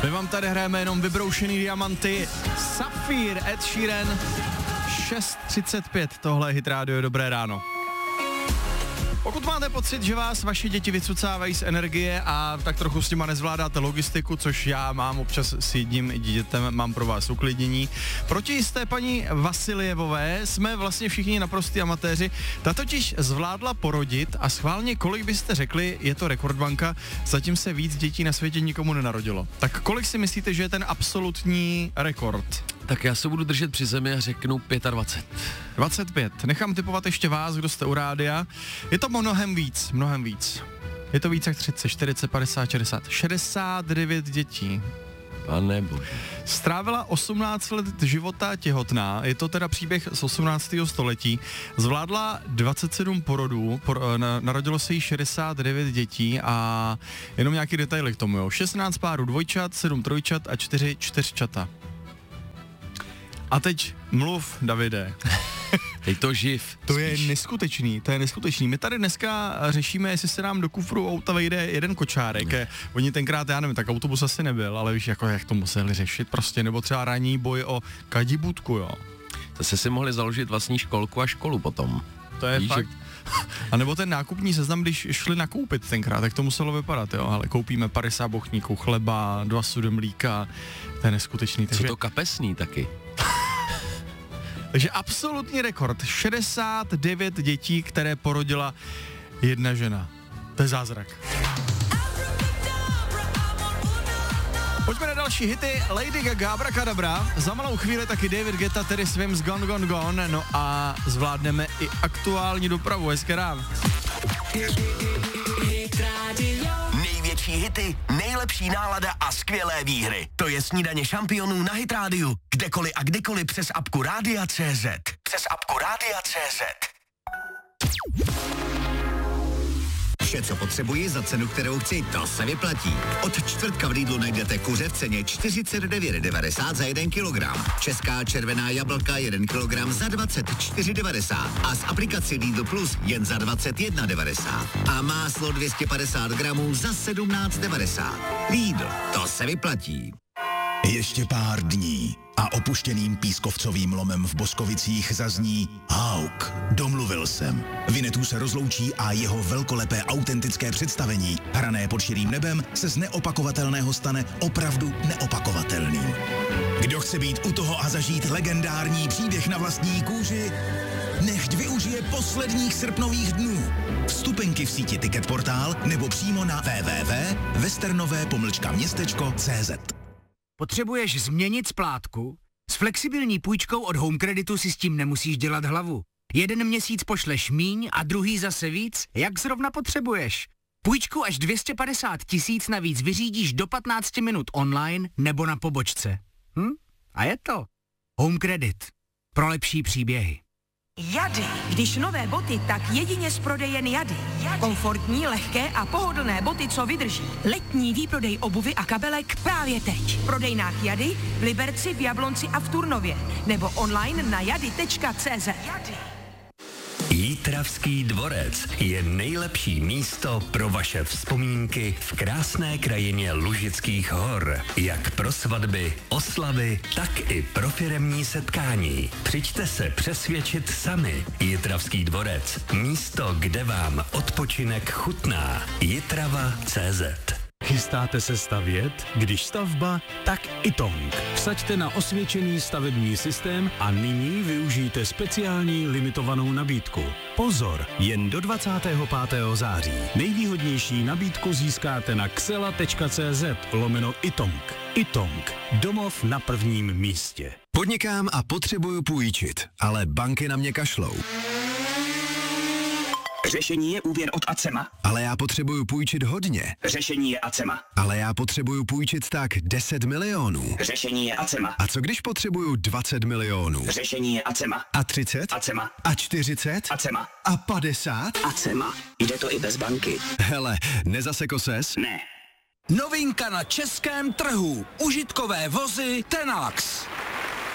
My vám tady hrajeme jenom vybroušený diamanty. Sapphire, Ed Sheeran, 6:35, tohle je Hit Radio, dobré ráno. Pokud máte pocit, že vás vaše děti vycucávají z energie a tak trochu s těma nezvládáte logistiku, což já mám občas s jedním dítětem, mám pro vás uklidnění. Proti jisté paní Vasiljevové jsme vlastně všichni naprostí amatéři. Ta totiž zvládla porodit a schválně, kolik byste řekli, je to rekordbanka, zatím se víc dětí na světě nikomu nenarodilo. Tak kolik si myslíte, že je ten absolutní rekord? Tak já se budu držet při zemi a řeknu 25. 25. Nechám tipovat ještě vás, kdo jste u rádia. Je to mnohem víc. Je to víc jak 30, 40, 50, 60. 69 dětí. Pane bože. Strávila 18 let života těhotná, je to teda příběh z 18. století. Zvládla 27 porodů, narodilo se jí 69 dětí a jenom nějaký detaily k tomu, jo. 16 párů dvojčat, 7 trojčat a 4 čtyřčata. A teď mluv, Davide. Teď to živ. To je neskutečný. My tady dneska řešíme, jestli se nám do kufru auta vejde jeden kočárek. Oni tenkrát, já nevím, tak autobus asi nebyl, ale víš, jako jak to museli řešit prostě, nebo třeba ranní boj o kadibutku, jo. Zase si mohli založit vlastní školku a školu potom. To je víš, fakt. A nebo ten nákupní seznam, když šli nakoupit tenkrát, tak to muselo vypadat, jo, ale koupíme 50 bochníků chleba, 2 sudy mlíka, to je neskutečný. Co to kapesný taky? Takže absolutní rekord, 69 dětí, které porodila jedna žena. To je zázrak. Pojďme na další hity. Lady Gaga, Abracadabra, za malou chvíli taky David Guetta, tedy svým Gone Gone Gone, no a zvládneme i aktuální dopravu. Hezké ráno. Největší hity, nejlepší nálada a skvělé výhry. To je snídaně šampionů na Hit Radio. Kdekoliv a kdykoliv přes apku Rádia.cz. Vše, co potřebuji za cenu, kterou chci, to se vyplatí. Od čtvrtka v Lidlu najdete kuře v ceně 49,90 za 1 kilogram. Česká červená jablka 1 kilogram za 24,90 a z aplikaci Lidl Plus jen za 21,90. A máslo 250 gramů za 17,90. Lidl, to se vyplatí. Ještě pár dní a opuštěným pískovcovým lomem v Boskovicích zazní Hauk. Domluvil jsem. Vinetů se rozloučí a jeho velkolepé autentické představení, hrané pod širým nebem, se z neopakovatelného stane opravdu neopakovatelným. Kdo chce být u toho a zažít legendární příběh na vlastní kůži, nechť využije posledních srpnových dnů. Vstupenky v síti Ticketportál nebo přímo na www.westernové-městečko.cz. Potřebuješ změnit splátku? S flexibilní půjčkou od Home Creditu si s tím nemusíš dělat hlavu. Jeden měsíc pošleš míň a druhý zase víc, jak zrovna potřebuješ. Půjčku až 250 000 navíc vyřídíš do 15 minut online nebo na pobočce. A je to Home Credit. Pro lepší příběhy. Jady. Když nové boty, tak jedině z prodejen Jady. Komfortní, lehké a pohodlné boty, co vydrží. Letní výprodej obuvy a kabelek právě teď. V prodejnách Jady, v Liberci, v Jablonci a v Turnově. Nebo online na jady.cz. Jitravský dvorec je nejlepší místo pro vaše vzpomínky v krásné krajině Lužických hor. Jak pro svatby, oslavy, tak i pro firemní setkání. Přijďte se přesvědčit sami. Jitravský dvorec. Místo, kde vám odpočinek chutná. Jitrava.cz. Chystáte se stavět? Když stavba, tak Itong. Vsaďte na osvědčený stavební systém a nyní využijte speciální limitovanou nabídku. Pozor, jen do 25. září. Nejvýhodnější nabídku získáte na xela.cz/Itong. Itong. Domov na prvním místě. Podnikám a potřebuju půjčit, ale banky na mě kašlou. Řešení je úvěr od Acema. Ale já potřebuju půjčit hodně. Řešení je Acema. Ale já potřebuju půjčit tak 10 milionů. Řešení je Acema. A co když potřebuju 20 milionů? Řešení je Acema. A 30? Acema. A 40? Acema. A 50? Acema. Jde to i bez banky. Hele, nezaseko ses? Ne. Novinka na českém trhu. Užitkové vozy Tenax.